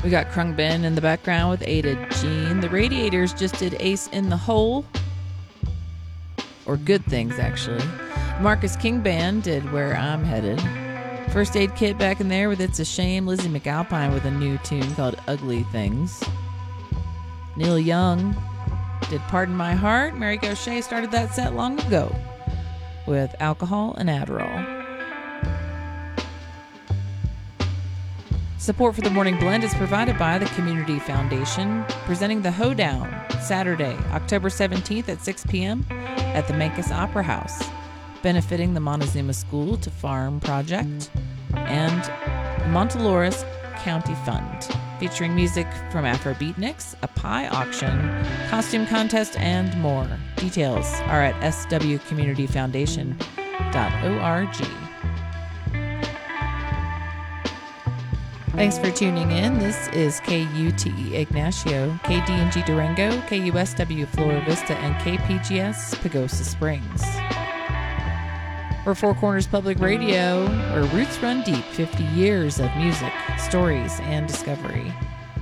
We got Krungbin in the background with Ada Jean. The Radiators just did Ace in the Hole. Or Good Things, actually. Marcus King Band did Where I'm Headed. First Aid Kit back in there with It's a Shame. Lizzie McAlpine with a new tune called Ugly Things. Neil Young did Pardon My Heart. Mary Gauthier started that set long ago with Alcohol and Adderall. Support for the Morning Blend is provided by the Community Foundation, presenting the Hoedown Saturday, October 17th at 6 p.m. at the Mancus Opera House, benefiting the Montezuma School to Farm Project and Montelores County Fund, featuring music from Afrobeatniks, a pie auction, costume contest, and more. Details are at swcommunityfoundation.org. Thanks for tuning in. This is KUTE Ignacio, KDNG Durango, KUSW Flora Vista, and KPGS Pagosa Springs. For Four Corners Public Radio, where roots run deep, 50 years of music, stories, and discovery.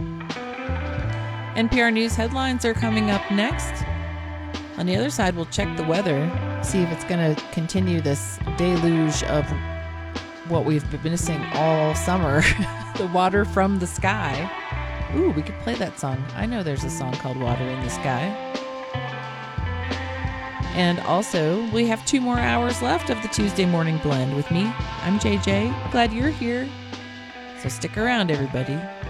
NPR News headlines are coming up next. On the other side, we'll check the weather, see if it's going to continue this deluge of what we've been missing all summer. The water from the sky. Ooh, we could play that song. I know there's a song called Water in the Sky. And also, we have 2 more hours left of the Tuesday Morning Blend with me. I'm JJ. Glad you're here. So stick around, everybody.